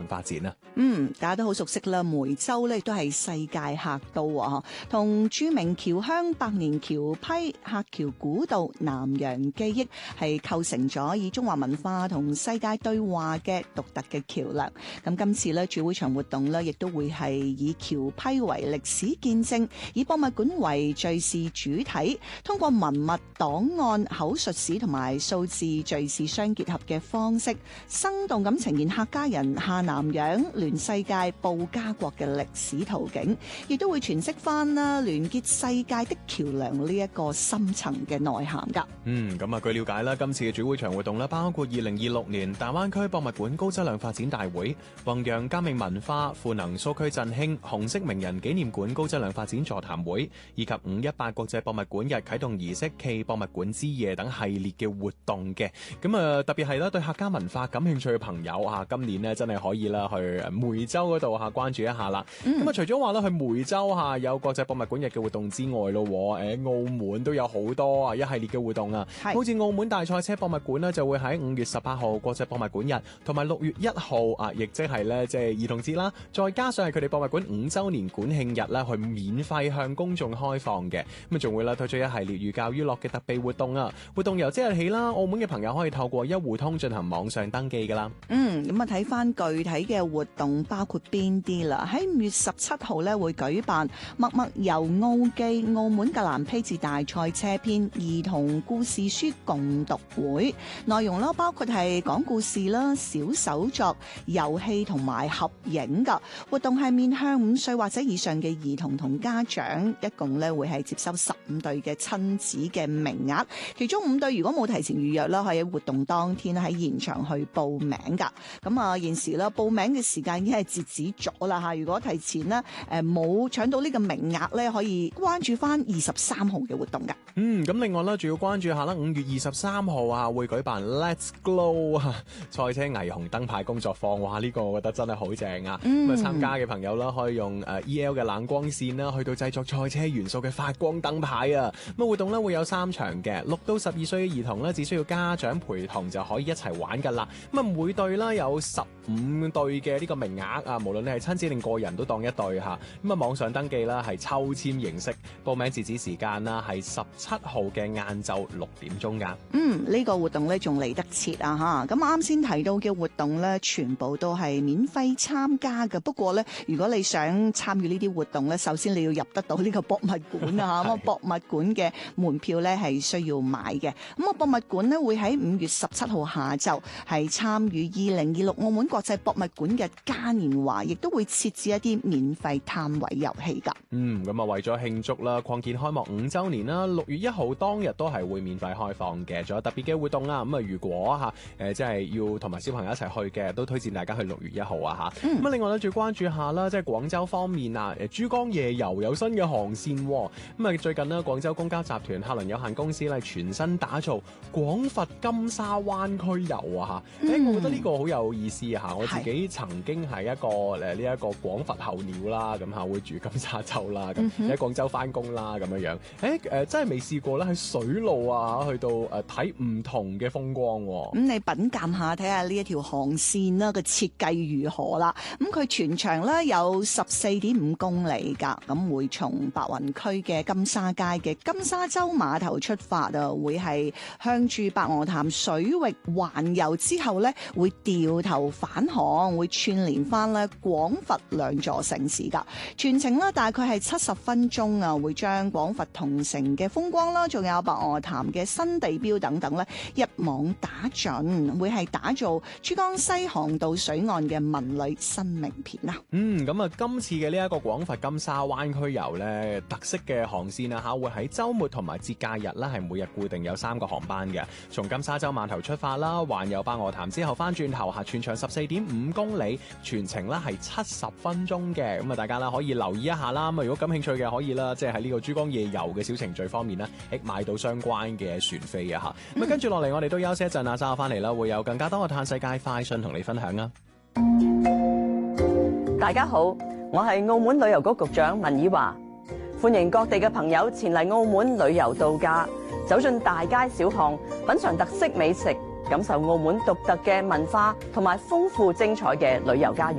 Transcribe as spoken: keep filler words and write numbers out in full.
發展啊。 嗯，大家都好熟悉啦，梅州咧都係世界客都啊，同著名僑鄉百年橋批、客橋古道、南洋記憶係構成咗以中華文化同世界對話嘅獨特嘅橋梁。咁今次咧主會場活動咧，亦都會係以橋批為歷史見證，以博物館為敘事主體，通過文物檔案、口述史同埋數字敘事相結合嘅方式，生動咁呈現客家人下南洋聯世界報家國嘅歷史圖景，亦都會詮釋翻啦聯結世界的橋梁呢一個深層嘅內涵噶。 嗯，咁啊，據了解啦，今次嘅主會場活動咧，包括二零二六年大灣區博物館高質量發展大會、弘揚革命文化、賦能蘇區振興、紅色名人紀念館高質量發展座談會，以及五一八國際博物館日啟動儀式暨博物館之夜等系列嘅活動嘅。咁啊，特別係啦，對客家文化感興趣嘅朋友啊，今年呢真係可以啦去梅州嗰度嚇關注一下啦。咁啊、嗯，除咗話咧去梅州嚇有國際博物館日嘅活動之外咯，誒澳門都有好多啊一系列嘅活動啊，好似澳門大賽車博物館呢，就會喺五月十八號國際博物館日，同埋六月一號啊，亦即係咧即係兒童節啦，再加上係佢哋博物館五週年館慶日咧，去免費向公眾開放嘅。咁啊，仲會啦推出一系列寓教於樂嘅特備活動啊！活動由即日起啦，澳門嘅朋友可以透過一戶通進行網上登記噶啦。 嗯，咁啊睇翻具體嘅活動包括邊啲啦？喺五月十七號咧會舉辦默默遊澳記澳門格蘭披治大賽車篇兒童故事書共讀會，內容啦包括係講故事啦、小手作、遊戲同埋合影噶。活動係面向五歲或者以上嘅兒童同家長，一共咧會係接收十五對嘅親子嘅名額，其中五對如果冇提前預約啦，可以喺活動當天喺現場去報名噶。咁啊，現時啦報名嘅時間已經係截止咗啦吓，如果提前呢誒冇搶到呢個名額咧，可以關注翻二十三號嘅活動噶。 嗯，咁另外咧，仲要關注下啦，五月二十三號啊會舉辦 Let's Glow 啊賽車霓虹燈牌工作坊，哇！呢、這個我覺得真係好正啊！咁啊、嗯，參加嘅朋友啦，可以用誒 E L 嘅冷光線啦，去到製作賽車元素嘅發光燈牌啊！咁啊，活動咧會有三場嘅，六到十二歲嘅兒童咧，只需要家長陪同就可以一齊玩噶啦。咁啊，每隊啦有十五隊嘅呢個名額啊，無論你係親子定個人都當一隊吓。咁啊，網上登記啦係抽籤形式，報名截止時間啦係十七號嘅晏晝六點鐘噶。 嗯，呢、這個活動咧仲嚟得切啊吓！咁啱先提到嘅活動咧，全部都係免費參加嘅。不過咧，如果你想參與呢啲活動咧，首先你要入得到呢個博物館啊！咁啊，博物館嘅門票咧係需要買嘅。咁啊，博物館咧會喺五月十七號下晝係參與二零二六澳門國際博物館嘅嘉年華，亦都會設置一啲免費攤位遊戲噶。 嗯，咁啊為咗慶祝啦，擴建開幕五週年啦，六月一號當日都係會免費開放嘅，仲有特別嘅活動啦。咁啊，如果嚇誒即係要同埋小朋友一齊去嘅，都推薦大家去六月一號啊嚇。咁啊、嗯，另外咧，最關注下啦，即係廣州方面啊，誒珠江夜遊有新嘅航線。咁啊，最近呢，廣州公交集團客輪有限公司咧全新打造廣佛金沙灣區遊啊嚇。誒、嗯，我覺得呢個好有意思啊嚇。我自己曾經係一個誒呢一個廣佛候鳥啦，咁嚇會住金沙洲啦，咁喺廣州翻工啦咁樣樣。誒誒，真係未試過咧喺水路啊去到誒睇唔同嘅風光。咁、嗯、你品鑑下睇下呢一條航線啦嘅設計如何啦。咁佢全長咧有十四點五公里㗎，咁會從白雲區嘅金沙街嘅金沙洲碼頭出發啊，會係向住白鵝潭水域環遊之後咧，會掉頭返航，會串聯翻咧廣佛兩座城市㗎。全程咧大概係七十分鐘啊，會將廣佛同城嘅風光啦，仲有白鵝潭嘅新地標等等咧一網打盡，會係打造珠江西航道水岸嘅文旅新名片啊！嗯，咁啊，今次嘅呢一個廣佛金沙灣區遊咧，特色嘅航線啊嚇，會喺週末同埋節假日啦，係每日固定有三個航班嘅，從金沙洲碼頭出發啦，環遊白鵝潭之後翻轉頭嚇，全長十四點五公里，全程咧係七十分鐘嘅，咁啊大家啦可以留意一下啦。咁啊如果感興趣嘅可以啦，即係喺呢個珠江夜遊嘅小程序方面咧，誒買到相關嘅船飛啊嚇。咁啊跟住落嚟我哋都休息一陣啊，稍後翻嚟啦，會有更加多嘅嘆世界快訊同你分享啊！ 大家好，我係澳門旅遊局局長文以華，歡迎各地嘅朋友前嚟澳門旅遊度假，走進大街小巷，品嘗特色美食，感受澳門獨特嘅文化同埋豐富精彩嘅旅遊家園。